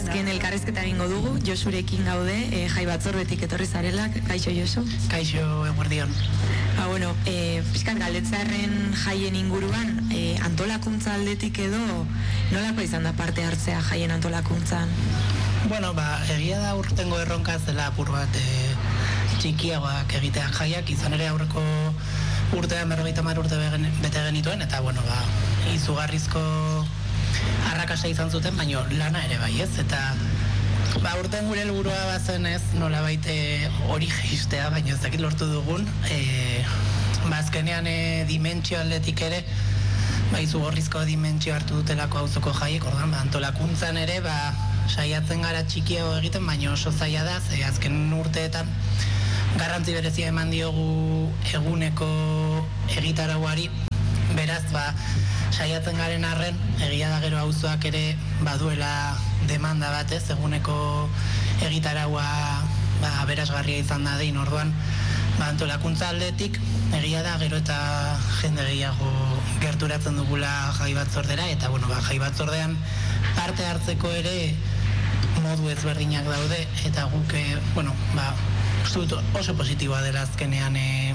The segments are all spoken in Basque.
azken elkarrezketa egingo dugu, Josurekin gaude, jai batzordetik etorri zarela, kaixo Josu? Kaixo, eguerdion. Bueno, pixkat galdetzarren jaien inguruan, antolakuntza aldetik edo, nolako izan da parte hartzea jaien antolakuntzan? Bueno, egia da urtengo erronka zela apur bat txikiagoak egitean jaiak, izan ere aurreko urtean 50 urte bete genituen, eta bueno, izugarrizko arrakasta izan zuten, baino lana ere bai, ez? Eta urten gure helburua bazen ez, nolabait hori geistea, baino ez dakit lortu dugun, azkenean dimentsio aldetik ere, izugarrizko dimentsio hartu dutelako auzoko jaiek, orduan antolakuntzan ere, saiatzen gara txikiago egiten, baino oso zaila da, azken urteetan garrantzi berezia eman diogu eguneko egitarauari, beraz, saiatzen garen arren, egia da gero auzoak ere baduela demanda batez, eguneko egitaraua aberasgarria izan da dein, orduan, antolakuntza aldetik, egia da gero eta jende gehiago gerturatzen dugula jai batzordera, eta jai batzordean parte hartzeko ere modu ezberdinak daude, eta guk, oso positiboa dela azkenean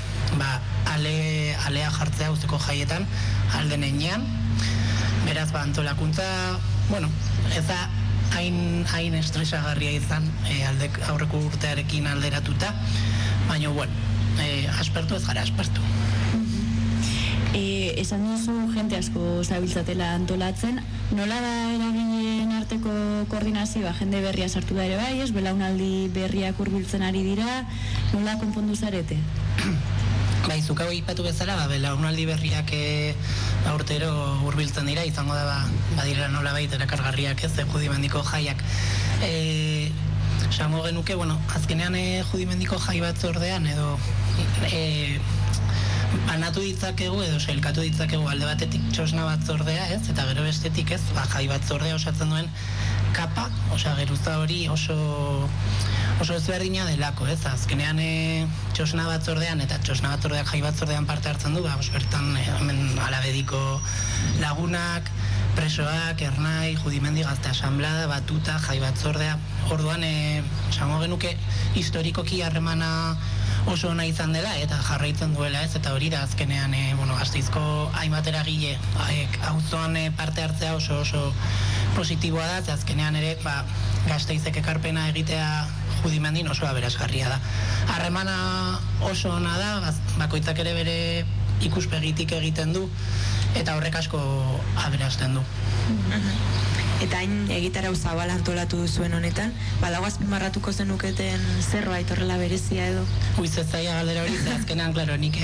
alea jartzea auzoko jaietan, alden enean. Beraz, antolakuntza, ez da hain estresagarria izan aurreko urtearekin alderatuta, baina, aspertu ez gara aspertu. Esan duzu jente asko zabiltzatela antolatzen, nola da eragileen arteko koordinazioa, jende berria sartu da ere bai, ez, belaunaldi berriak hurbiltzen ari dira, nola konpondu zarete? Zuk hau ipatu bezala, belaunaldi berriak urtero hurbiltzen dira, izango da, badira nola baita erakargarriak ez, judimendiko jaiak. Esango genuke, azkenean judimendiko jai batzordean edo banatu ditzakegu edo sailkatu ditzakegu alde batetik txosna batzordea, ez? Eta gero bestetik ez, jai batzordea osatzen duen kapa, geruza hori oso ezberdina delako, ez? Azkenean txosna batzordean eta txosna batzordeak jai batzordean parte hartzen du, bertan hemen alabediko lagunak, presoak, ernai, judimendi gazte asamblada, batuta, jai batzordea. Orduan, esango genuke historikoki harremana oso ona izan dela eta jarraitzen duela, ez? Eta hori da azkenean, Gasteizko hainbat eragile auzoan parte hartzea oso positiboa da, eta azkenean ere Gasteizek ekarpena egitea judimendin oso aberasgarria da. Harremana oso ona da, bakoitzak ere bere ikuspegitik egiten du, eta horrek asko aberazten du. Eta hain egitarau zabal antolatu duzuen honetan, badago azpimarratuko zenuketen zerbait horrela berezia edo? Ez zaila galdera hori, azkenean, klaro, nik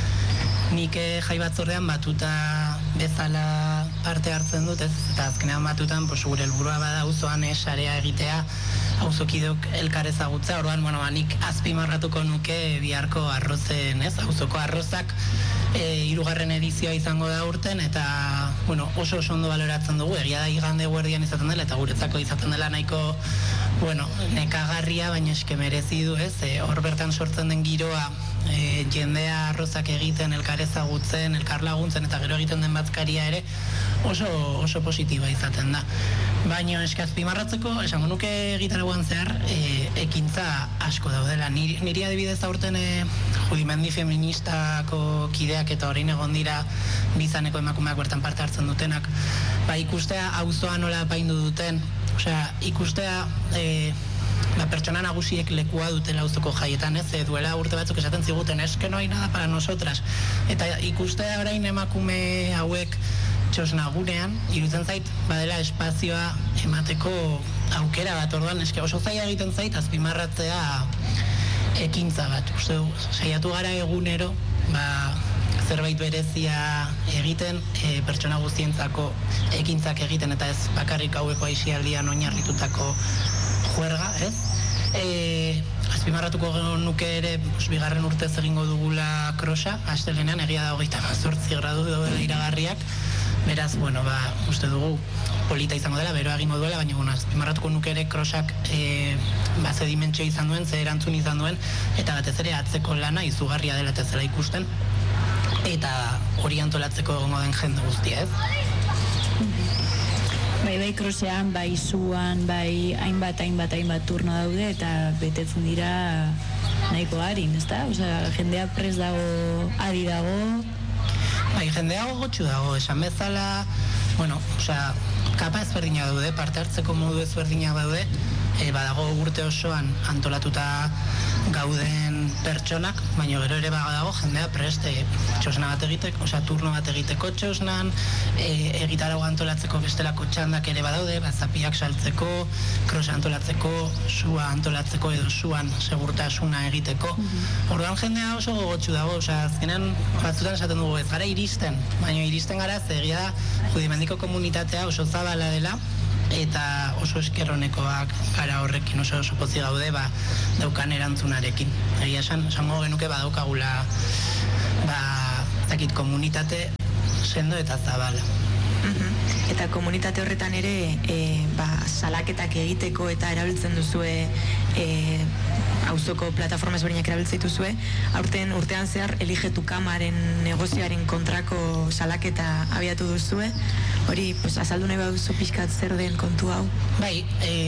jai batzordean batuta bezala parte hartzen dut, ez? Eta azkenean batutan, gure helburua bada auzoan sarea egitea, auzokidok elkar ezagutza, orduan, nik azpimarratuko nuke biharko arrozen, ez? Auzoko arrozak 3. edizioa izango da urten, eta, oso ondo baloratzen dugu, egia da igande guardian izaten dela, eta guretzako izaten dela nahiko, nekagarria, baina eske merezi du, ez? Hor bertan sortzen den giroa, jendea arrozak egiten, elkar ezagutzen, elkar laguntzen, eta gero egiten den batzkaria ere, oso positiba izaten da. Baina eske azpimarratzeko, esango nuke egitarauan zehar, ekintza asko daudela. Niri adibidez aurten judimendi feministako kideak eta orain egon dira bizaneko emakumeak bertan parte hartzen dutenak, ikustea auzoa nola apaindu duten, ikustea pertsona nagusiek lekua dutela auzoko jaietan, ez? Duela urte batzuk esaten ziguten, eske no hay nada para nosotras. Eta ikustea orain emakume hauek txosnagunean, iruditzen zait, badela espazioa emateko aukera bat, orduan, eske oso zaila egiten zait, azpimarratzea ekintza bat. Saiatu gara egunero, zerbait berezia egiten, pertsona guztientzako ekintzak egiten, eta ez bakarrik haueko aisialdian oinarritutako juerga, ez? Azpimarratuko nuke ere, 2. urtez egingo dugula krosa, astelenean, egia da 28 gradu daudela iragarriak, beraz, uste dugu polita izango dela, beroa egingo duela, baina azpimarratuko nuke ere krosak ze dimentsio izan duen, ze erantzun izan duen, eta batez ere atzeko lana izugarria dela eta zela ikusten, eta hori antolatzeko egongo den jende guztia, ez? bai krosean, bai zuan, bai hainbat turno daude eta betetzen dira nahiko harin, ezta? Osea, jendea prest dago, ari dago. Bai, jendea gogotsu dago, esan bezala, bueno, osea, kapa ezberdina daude, parte hartzeko modu ezberdina daude, badago urte osoan antolatuta gauden pertsonak, baina gero ere badago jendea preste txosna bat egiteko, osea turno bat egiteko txosnan, egitarau antolatzeko bestelako txandak ere badaude, zapiak saltzeko, krosa antolatzeko, sua antolatzeko edo suan segurtasuna egiteko. Orduan jendea oso gogotsu dago, osea azkenean batzutan esaten dugu ez gara iristen, baina iristen gara egia da judimendiko komunitatea oso zabala dela, eta oso eskerronekoak gara horrekin, oso pozik gaude daukan erantzunarekin. Egia esango genuke badaukagula zakit komunitate sendo eta zabala. Eta komunitate horretan ere salaketak egiteko eta erabiltzen duzue auzoko plataforma ezberdinak erabiltzen dituzue, aurten urtean zehar Eligetu Kamaren negozioaren kontrako salaketa abiatu duzue. Hori, azaldu nahi baduzu pixkat zer den kontu hau? Bai,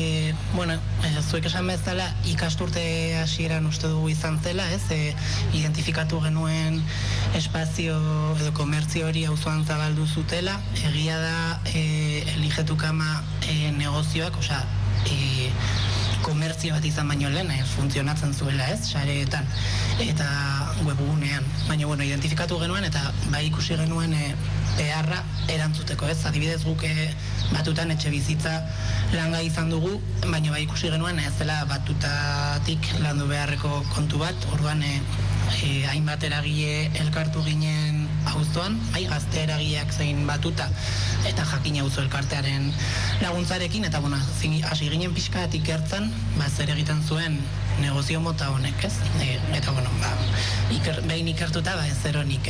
zuek esan bezala ikasturte hasieran uste dugu izan zela, identifikatu genuen espazio edo komertzio hori auzoan zabaldu zutela. Egia da Eligetu Kama negozioak, osea, komertzio bat izan baino lehen, funtzionatzen zuela, sareetan eta webgunean. Baina, identifikatu genuen eta ikusi genuen beharra erantzuteko, adibidez guk batutan etxe bizitza langa izan dugu, baina ikusi genuen ez dela batutatik landu beharreko kontu bat, orduan hainbat eragile elkartu ginen auzoan, gazte eragileak zein batuta eta jakin auzo elkartearen laguntzarekin, eta hasi ginen pixkatik gertzen, zer egiten zuen negozio mota honek, eta behin ikertuta zer honik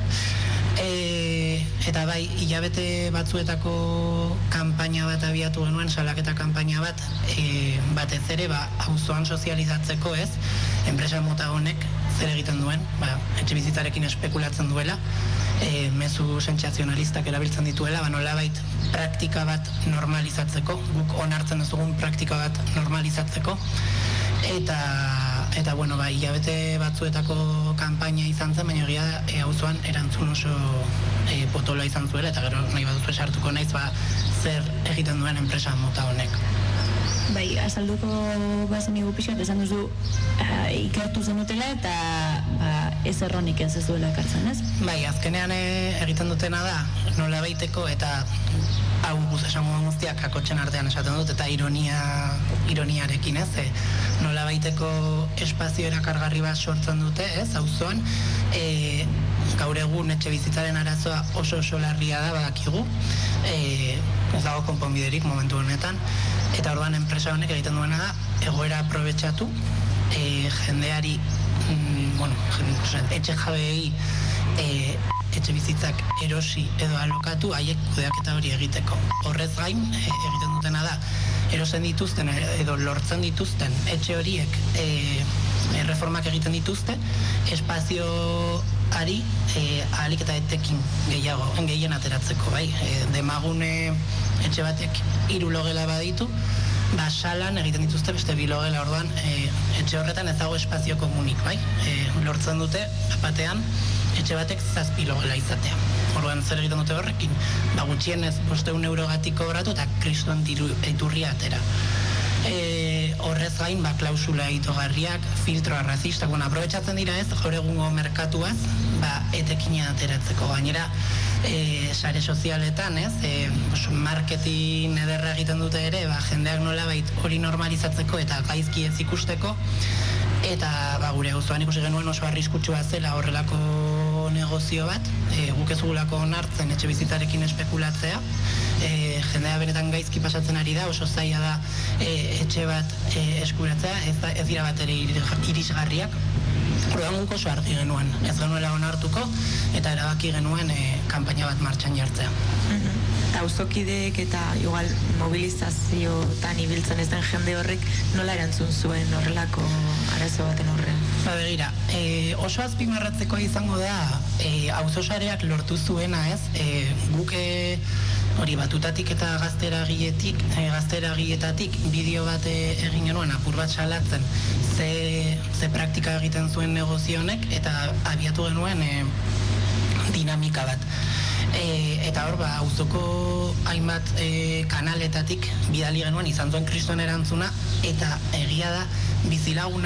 eta bai, hilabete batzuetako kanpaina bat abiatu genuen, salaketa kanpaina bat, batez ere auzoan sozializatzeko, enpresa mota honek zer egiten duen, etxe bizitzarekin espekulatzen duela, mezu sentsazionalistak erabiltzen dituela, nolabait praktika bat normalizatzeko, guk onartzen ez dugun praktika bat normalizatzeko, eta hilabete batzuetako kanpaina izan zen, baina egia auzoan erantzun oso potoloa izan zuela, eta gero nahi baduzu esartuko naiz zer egiten duen enpresa mota honek. Bai, azalduko bazen igu pixat, esan duzu ikertu zenutela eta ez erronik ez duela ekartzen, ez? Bai, azkenean egiten dutena da, nola baiteko eta hau esango guztiak kakotxen artean esaten dut, eta ironiarekin, nola baiteko espazio erakargarri bat sortzen dute, auzoan, gaur egun etxe bizitzaren arazoa oso larria da, badakigu, ez dago konponbiderik momentu honetan, eta orduan enpresa honek egiten duena da egoera aprobetxatu, jendeari, etxe jabeei etxe bizitzak erosi edo alokatu haiek kudeaketa hori egiteko. Horrez gain, egiten dutena da, erosen dituzten edo lortzen dituzten etxe horiek reformak egiten dituzte, espazioari ahalik eta etekin gehien ateratzeko, bai. Demagune etxe batek 3 logela baditu, salan egiten dituzte beste 2 logela, orduan etxe horretan ez dago espazio komunik, bai. Lortzen dute, batean, etxe batek 7 logela izatea. Orduan zer egiten dute horrekin? Gutxienez 500 eurogatik kobratu eta kristoan iturria atera. Horrez gain, klausula itogarriak, filtroa razistak, aprobetxatzen dira gaur egungo merkatuaz, etekina ateratzeko. Gainera, sare sozialetan, marketing ederra egiten dute ere, jendeak nolabait hori normalizatzeko eta gaizki ez ikusteko, eta gure auzoan ikusi genuen oso arriskutsua zela horrelako negozio bat, guk ez dugulako onartzen etxe bizitzarekin espekulatzea, jendea benetan gaizki pasatzen ari da, oso zaila da etxe bat eskuratzea, ez dira bat ere irisgarriak. Orduan guk oso argi genuen, ez genuela onartuko, eta erabaki genuen kanpaina bat martxan jartzea. Eta auzokideek eta igual mobilizaziotan ibiltzen ez den jende horrek nola erantzun zuen horrelako arazo baten horrean? Begira, oso azpimarratzeko izango da auzosareak lortu zuena, guk hori batutatik eta gazteragietatik bideo bat egin genuen apur bat salatzen ze praktika egiten zuen negozio honek eta abiatu genuen dinamika bat. Eta hor, auzoko hainbat kanaletatik bidali genuen izan zuen kriston erantzuna eta egia da bizilagun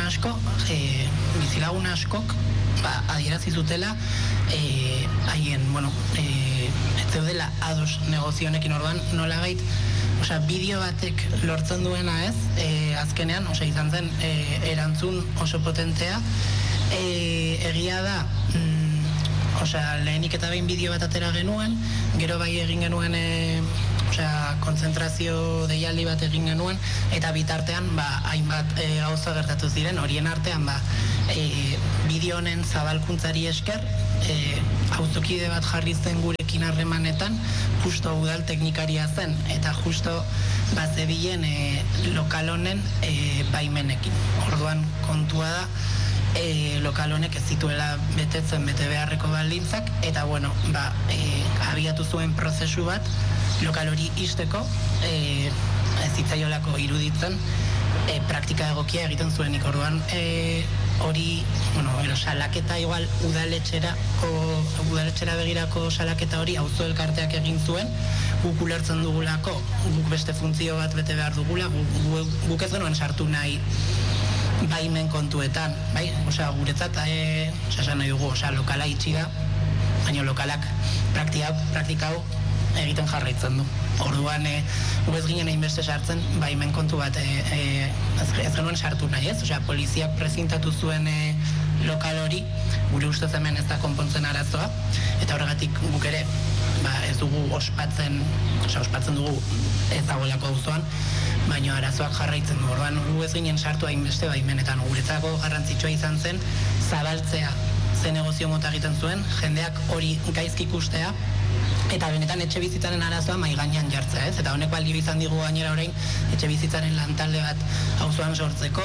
askok adierazi zutela haien, ez zeudela ados negozio honekin orduan nolabait, bideo batek lortzen duena ez, azkenean, izan zen erantzun oso potentea, egia da, lehenik eta behin bideo bat atera genuen, gero bai egin genuen kontzentrazio deialdi bat egin genuen, eta bitartean hainbat gauza gertatu ziren, horien artean bideo honen zabalkuntzari esker, auzokide bat jarri zen gurekin harremanetan, justo udal teknikaria zen, eta justo zebilen lokal honen baimenekin. Orduan kontua da, lokal honek ez zituela betetzen bete beharreko baldintzak, eta abiatu zuen prozesu bat lokal hori ixteko, ez zitzaiolako iruditzen praktika egokia egiten zuenik. Orduan hori, salaketa igual udaletxera begirako salaketa hori auzo elkarteak egin zuen, guk ulertzen dugulako, guk beste funtzio bat bete behar dugula, guk ez genuen sartu nahi baimen kontuetan, bai? Guretzat, esan nahi dugu, lokala itxi da, baina lokalak praktika hau egiten jarraitzen du. Orduan, ez ginen hainbeste sartzen, baimen kontu bat ez genuen sartu nahi, ez? Poliziak prezintatu zuen lokal hori, gure ustez hemen ez da konpontzen arazoa, eta horregatik guk ere, ez dugu ospatzen dugu ez dagoelako auzoan, baina arazoak jarraitzen du. Orduan, gu ez ginen sartu hainbeste baimenetan. Guretzako garrantzitsua izan zen zabaltzea ze negozio mota egiten zuen, jendeak hori gaizki ikustea, eta benetan etxe bizitzaren arazoa mai gainean jartzea, ez? Eta honek balio izan digu gainera orain etxe bizitzaren lantalde bat auzoan sortzeko,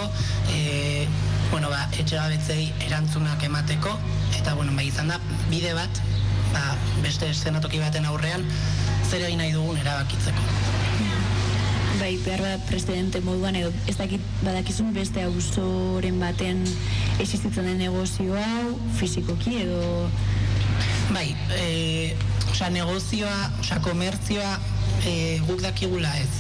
etxe gabetzei erantzunak emateko, eta izan da bide bat, beste eszenatoki baten aurrean zer egin nahi dugun erabakitzeko. Bai, behar bat presidente moduan edo ez dakit badakizun beste auzoren baten existitzen den negozio hau, fisikoki edo... Bai, negozioa, komertzioa guk dakigula ez.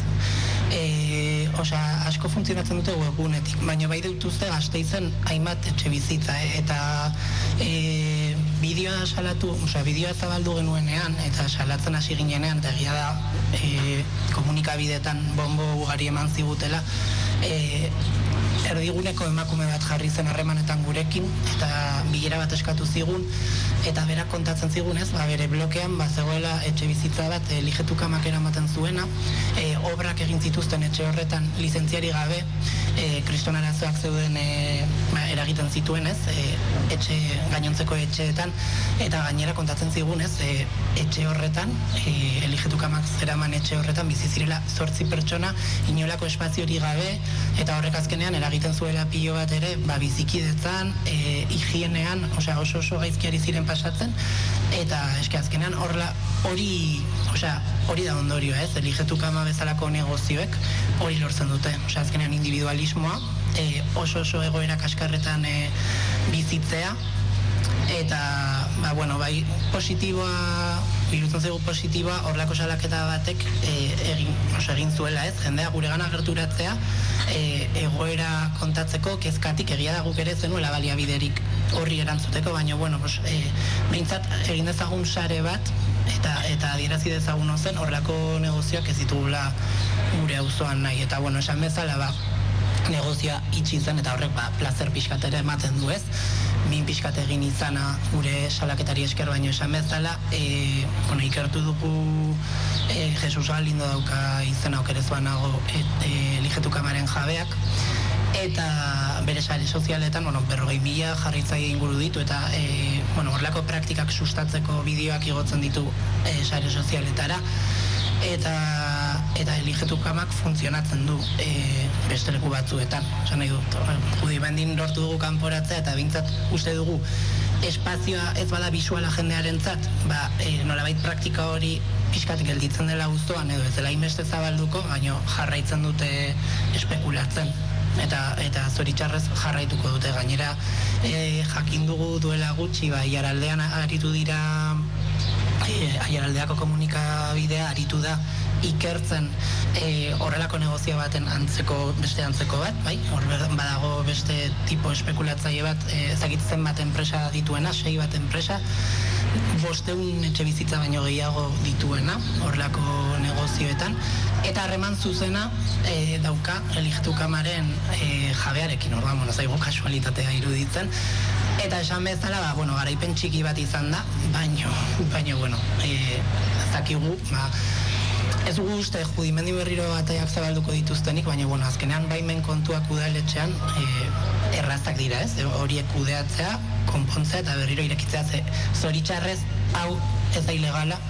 Asko funtzionatzen dute webgunetik, baina bai dituzte Gasteizen hainbat etxe bizitza, eta bideoa zabaldu genuenean, eta salatzen hasi ginenean, eta egia da komunikabideetan bombo ugari eman zigutela, erdiguneko emakume bat jarri zen harremanetan gurekin, eta bilera bat eskatu zigun, eta berak kontatzen zigunez, bere blokean zegoela etxe bizitza bat Ligetu Kamak eramaten zuena, obrak egin zituzten etxe horretan lizentziari gabe, kriston arazoak zeuden eragiten zituenez, gainontzeko etxeetan, eta gainera kontatzen zigunez, etxe horretan, Ligetu Kamak zeraman etxe horretan bizi zirela 8 pertsona inolako espaziorik gabe, eta horrek azkenean eragiten zuela pilo bat ere, bizikidetzan, higienean, oso gaizkiari ziren pasatzen, eta eske azkenean hori da ondorio, ez? Ligetu Kama bezalako negozioek hori lortzen dute, azkenean individualismoa, oso egoera kaskarretan bizitzea, eta bai positiboa, irutzen zaigu positiboa, horlako salaketa batek egin zuela, ez? Jendea guregana gerturatzea, egoera kontatzeko kezkatik, egia da guk ere zenuela baliabiderik horri erantzuteko, baina behintzat egin dezagun sare bat, eta adierazi dezagun ozen horrelako negozioak ez ditugula gure auzoan nahi, eta esan bezala negozioa itxi zen, eta horrek plazer pixkat ere ematen du, ez? Min pixkat egin izana gure salaketari esker, baino esan bezala, ikertu dugu Jesus Galindo dauka izena okerezuan nago Ligetu Kamaren jabeak, eta bere sare sozialetan 40.000 jarraitzaile inguru ditu, eta horrelako praktikak sustatzeko bideoak igotzen ditu sare sozialetara, eta Ligetu Kamak funtzionatzen du beste leku batzuetan. Esan nahi dut, Udibendin lortu dugu kanporatzea, eta bintzat uste dugu espazioa ez bada bisuala jendearentzat, nolabait praktika hori pixkat gelditzen dela auzoan edo ez dela inbeste zabalduko, baina jarraitzen dute espekulatzen. Eta zoritxarrez jarraituko dute. Gainera jakin dugu duela gutxi, Aiaraldean aritu dira, Aiaraldeako komunikabidea aritu da ikertzen horrelako negozio baten beste antzeko bat, bai? Hor badago beste tipo espekulatzaile bat, ezagitzen bat enpresa dituena, 6 bat enpresa, 500 etxe bizitza baino gehiago dituena, horrelako negozioetan, eta harreman zuzena dauka eligetu kamaren jabearekin, orduan, zaigu kasualitatea iruditzen, eta esan bezala, garaipen txiki bat izan da, baino, ezakigu, ez dugu uste judimendi berriro bataiak zabalduko dituztenik, baina azkenean baimen kontuak udaletxean errazak dira, ez? Horiek kudeatzea, konpontzea eta berriro irekitzea, zoritxarrez hau ez da ilegala,